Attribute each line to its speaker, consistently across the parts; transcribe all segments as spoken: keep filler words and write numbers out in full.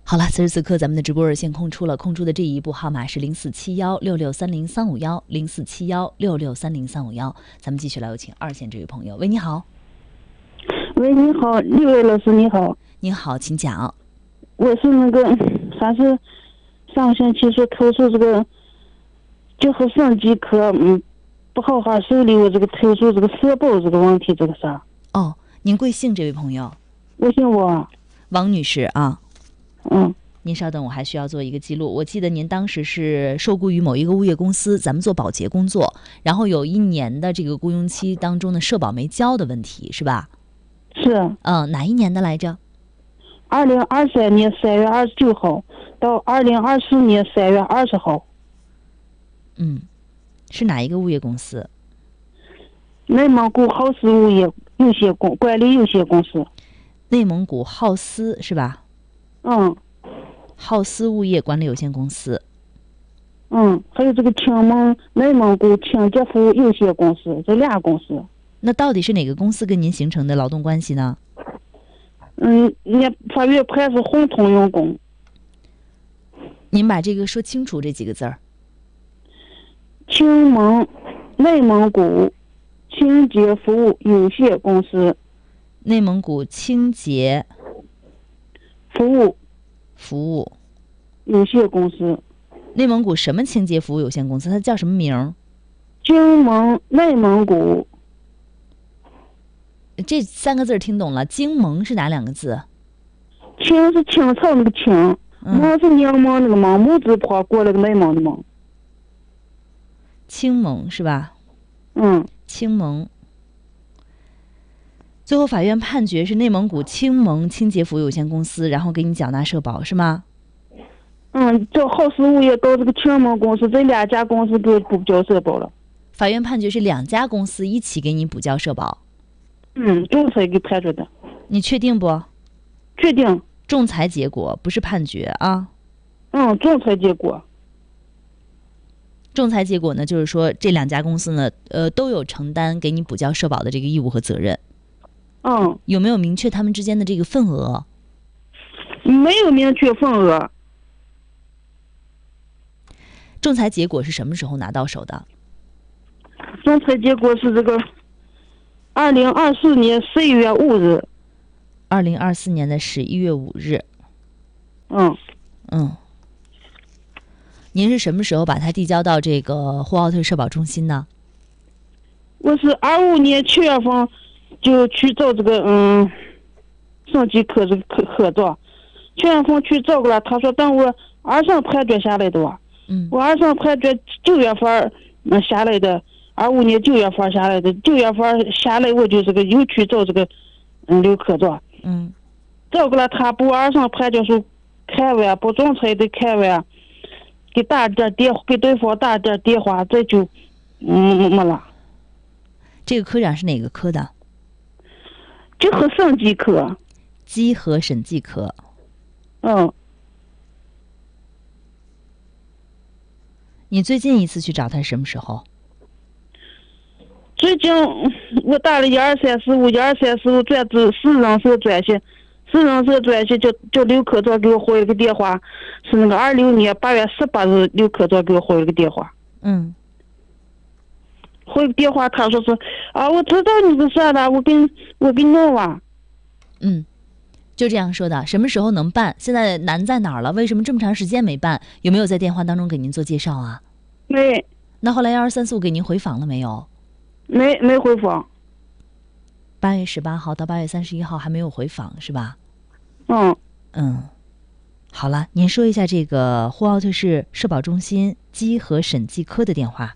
Speaker 1: 好了，此时此刻咱们的直播热线空出了，空出的这一部号码是零四七幺六六三零三五幺零四七幺六六三零三五幺，咱们继续来有请二线这位朋友。喂，你好。
Speaker 2: 喂，你好，六位老师，你好。
Speaker 1: 你好，请讲。
Speaker 2: 我是那个，还是上星期说投诉这个结核肾疾科，嗯，不好好受理我这个投诉这个社保这个问题，这个啥？
Speaker 1: 哦，您贵姓？这位朋友？
Speaker 2: 我姓王。
Speaker 1: 王女士啊。
Speaker 2: 嗯。
Speaker 1: 您稍等，我还需要做一个记录。我记得您当时是受雇于某一个物业公司，咱们做保洁工作，然后有一年的这个雇佣期当中的社保没交的问题，是吧？
Speaker 2: 是。
Speaker 1: 嗯，哪一年的来着？
Speaker 2: 二零二三年三月二十九号到二零二四年三月二十号。
Speaker 1: 嗯，是哪一个物业公司？
Speaker 2: 内蒙古浩斯物业有限公管理有限公司。
Speaker 1: 内蒙古浩斯是吧？
Speaker 2: 嗯。
Speaker 1: 浩斯物业管理有限公司。
Speaker 2: 嗯，还有这个青蒙内蒙古清洁服务有限公司，这俩公司。
Speaker 1: 那到底是哪个公司跟您形成的劳动关系呢？
Speaker 2: 嗯，人家法院判是混同用工。
Speaker 1: 您把这个说清楚这几个字儿。
Speaker 2: 青蒙内蒙古清洁服务有限公司。
Speaker 1: 内蒙古清洁
Speaker 2: 服务
Speaker 1: 服务
Speaker 2: 有限公司。
Speaker 1: 内蒙古什么清洁服务有限公司？它叫什么名？
Speaker 2: 京蒙内蒙古。
Speaker 1: 这三个字听懂了。京蒙是哪两个字？
Speaker 2: 清是清朝那个清，蒙、嗯、是柠檬那个蒙，木字旁过了个内蒙的蒙。
Speaker 1: 青蒙是吧？
Speaker 2: 嗯。
Speaker 1: 青蒙。最后法院判决是内蒙古青蒙清洁服务有限公司，然后给你缴纳社保是吗？
Speaker 2: 嗯，这浩斯物业到这个青蒙公司，这两家公司给我补交社保了。
Speaker 1: 法院判决是两家公司一起给你补交社保。
Speaker 2: 嗯，仲裁给判决的。
Speaker 1: 你确定不？
Speaker 2: 确定。
Speaker 1: 仲裁结果不是判决啊。
Speaker 2: 嗯，仲裁结果。
Speaker 1: 仲裁结果呢，就是说这两家公司呢，呃，都有承担给你补交社保的这个义务和责任。
Speaker 2: 嗯。
Speaker 1: 有没有明确他们之间的这个份额？
Speaker 2: 没有明确份额。
Speaker 1: 仲裁结果是什么时候拿到手的？
Speaker 2: 仲裁结果是这个二零二四年十一月五日。
Speaker 1: 二零二四年的十一月五日。
Speaker 2: 嗯
Speaker 1: 嗯。您是什么时候把它递交到这个呼和浩特社保中心呢？
Speaker 2: 我是二五年七月份就去找这个嗯省级科这个科科长，七月份去找过了，他说等我二审判决下来的话，
Speaker 1: 嗯，
Speaker 2: 我二审判决九月份嗯下来的，二五年九月份下来的，九月份下来我就这个又去找这个嗯刘科长，
Speaker 1: 嗯，
Speaker 2: 找过了他不二审判决书看完，不仲裁的看完。给打点电，给对方打点电话，这就嗯没了。
Speaker 1: 这个科长是哪个科的？
Speaker 2: 结核审计科。
Speaker 1: 稽核审计科。
Speaker 2: 嗯。
Speaker 1: 你最近一次去找他是什么时候？
Speaker 2: 最近我打了一二三四五，一二三四五转至市人社专线。市人社专线叫叫刘科长给我回了个电话，是那个二六年八月十八日，刘科长给我回了个电话。
Speaker 1: 嗯，
Speaker 2: 回个电话，他说是啊，我知道你是啥的，我给你我给你弄完。
Speaker 1: 嗯，就这样说的。什么时候能办？现在难在哪儿了？为什么这么长时间没办？有没有在电话当中给您做介绍啊？
Speaker 2: 没。
Speaker 1: 那后来幺二三四五给您回访了没有？
Speaker 2: 没没回访。
Speaker 1: 八月十八号到八月三十一号还没有回访是吧？
Speaker 2: 嗯
Speaker 1: 嗯，好了，您说一下这个呼和浩特市社保中心稽核审计科的电话。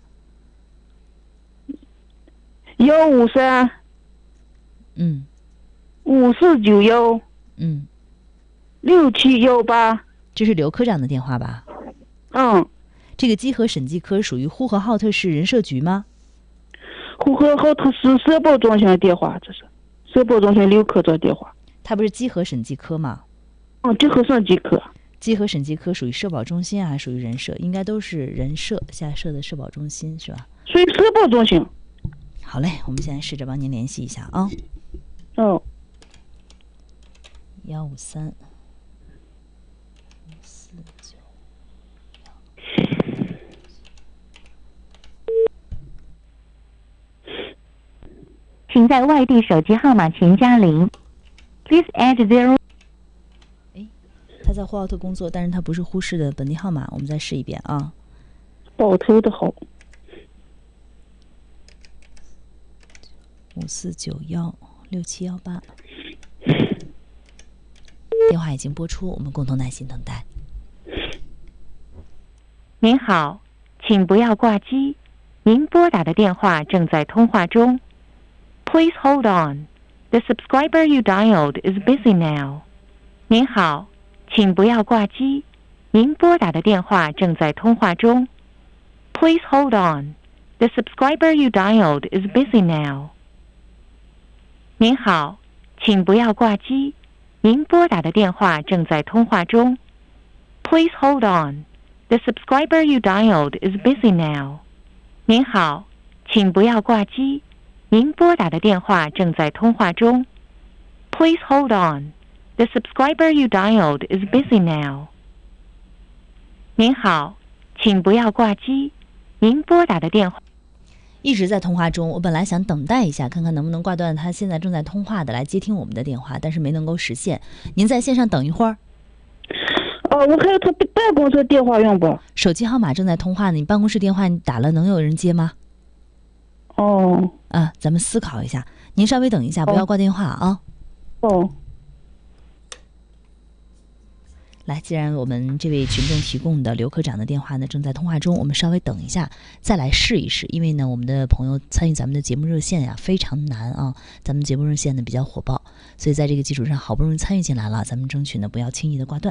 Speaker 2: 幺五三，
Speaker 1: 嗯，
Speaker 2: 五四九幺，
Speaker 1: 嗯，
Speaker 2: 六七幺八，
Speaker 1: 这是刘科长的电话吧？
Speaker 2: 嗯，
Speaker 1: 这个稽核审计科属于呼和浩特市人社局吗？
Speaker 2: 呼和浩特市社保中心的电话，这是社保中心刘科长电话。
Speaker 1: 他不是稽核审计科吗？
Speaker 2: 嗯，稽核审计科。
Speaker 1: 稽核审计科属于社保中心啊，还属于人社？应该都是人社下设的社保中心是吧？
Speaker 2: 属于社保中心。
Speaker 1: 好嘞，我们现在试着帮您联系一下啊。
Speaker 2: 哦。
Speaker 1: 幺五三四九。
Speaker 3: 请在外地手机号码前加零。Please add zero。
Speaker 1: 哎，他在呼和浩特工作，但是他不是呼市的本地号码，我们再试一遍啊。
Speaker 2: 报仇的好。
Speaker 1: 五四九幺六七幺八。电话已经拨出，我们共同耐心等待。
Speaker 3: 您好，请不要挂机，您拨打的电话正在通话中。Please hold on. The subscriber you dialed is busy now. 您好，请不要挂机，您拨打的电话正在通话中。Please hold on. The subscriber you dialed is busy now. 您好，请不要挂机，您拨打的电话正在通话中。Please hold on. The subscriber you dialed is busy now. 您好，请不要挂机，您拨打的电话正在通话中。Please hold on. The subscriber you dialed is busy now. 您好，请不要挂机，您拨打的电话
Speaker 1: 一直在通话中，我本来想等待一下，看看能不能挂断他现在正在通话的来接听我们的电话，但是没能够实现。您在线上等一会儿。
Speaker 2: 哦，我还有他办公室电话用不？
Speaker 1: 手机号码正在通话呢，你办公室电话你打了能有人接吗？
Speaker 2: 哦。
Speaker 1: 啊，咱们思考一下，您稍微等一下，不要挂电话啊。
Speaker 2: 哦。
Speaker 1: 来，既然我们这位群众提供的刘科长的电话呢正在通话中，我们稍微等一下，再来试一试。因为呢，我们的朋友参与咱们的节目热线呀非常难啊，咱们节目热线呢比较火爆，所以在这个基础上好不容易参与进来了，咱们争取呢不要轻易的挂断。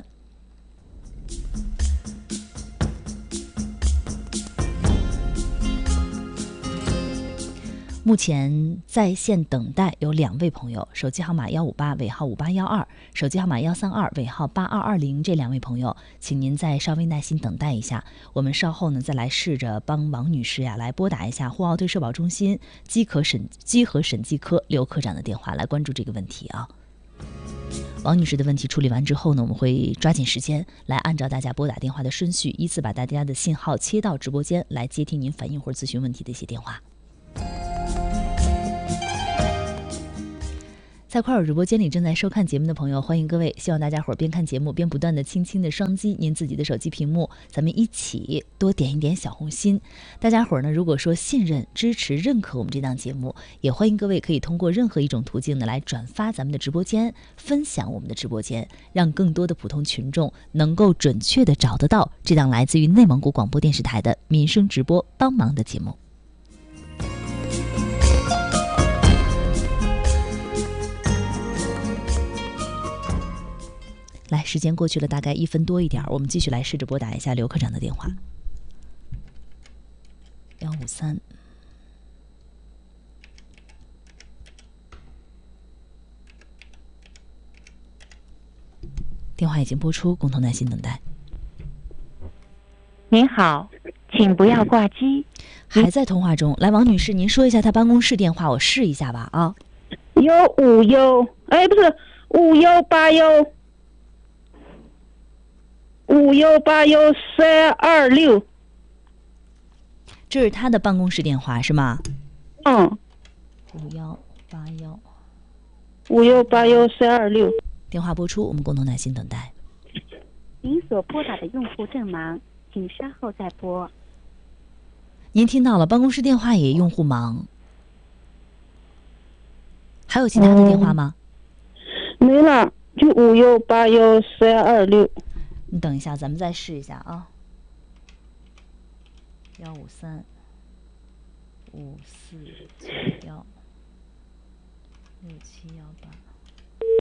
Speaker 1: 目前在线等待有两位朋友，手机号码幺五八尾号五八幺二，手机号码幺三二尾号八二二零，这两位朋友，请您再稍微耐心等待一下，我们稍后呢再来试着帮王女士呀来拨打一下呼和浩特社保中心饥渴审饥和审计科刘科长的电话，来关注这个问题啊。王女士的问题处理完之后呢，我们会抓紧时间来按照大家拨打电话的顺序，依次把大家的信号切到直播间来接听您反映或者咨询问题的一些电话。在快手直播间里正在收看节目的朋友，欢迎各位！希望大家伙儿边看节目边不断的轻轻的双击您自己的手机屏幕，咱们一起多点一点小红心。大家伙儿呢，如果说信任、支持、认可我们这档节目，也欢迎各位可以通过任何一种途径呢来转发咱们的直播间，分享我们的直播间，让更多的普通群众能够准确的找得到这档来自于内蒙古广播电视台的民生直播帮忙的节目。来，时间过去了大概一分多一点，我们继续来试着拨打一下刘科长的电话。幺五三。电话已经拨出，共同耐心等待。
Speaker 3: 您好，请不要挂机。
Speaker 1: 还在通话中。来，王女士，您说一下她办公室电话，我试一下吧啊。
Speaker 2: 幺五幺，哎，不是五幺八幺。五幺八幺三二六，
Speaker 1: 这是他的办公室电话是吗？
Speaker 2: 嗯。
Speaker 1: 五幺八幺，
Speaker 2: 五幺八幺三二六。
Speaker 1: 电话拨出，我们共同耐心等待。
Speaker 3: 您所拨打的用户正忙，请稍后再拨。
Speaker 1: 您听到了，办公室电话也用户忙。还有其他的电话吗？
Speaker 2: 嗯、没了，就五幺八幺三二六。
Speaker 1: 你等一下，咱们再试一下啊。幺五三五四九幺六七幺八。